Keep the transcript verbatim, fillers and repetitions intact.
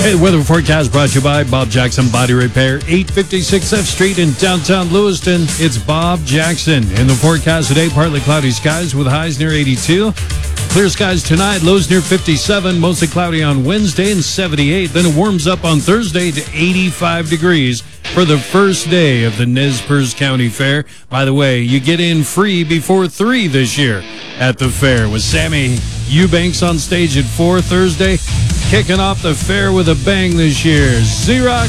Hey, the weather forecast brought to you by Bob Jackson Body Repair, eight fifty-six F Street in downtown Lewiston. It's Bob Jackson. In the forecast today, partly cloudy skies with highs near eighty-two. Clear skies tonight, lows near fifty-seven, mostly cloudy on Wednesday and seventy-eight. Then it warms up on Thursday to eighty-five degrees for the first day of the Nez Perce County Fair. By the way, you get in free before three this year at the fair with Sammy Eubanks on stage at four Thursday, kicking off the fair with a bang this year. Xerox